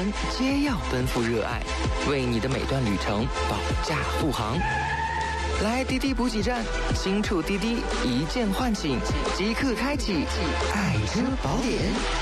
人皆要奔赴热爱，为你的每段旅程保驾护航。来滴滴补给站，轻触滴滴，一键唤醒，即刻开启爱车宝典。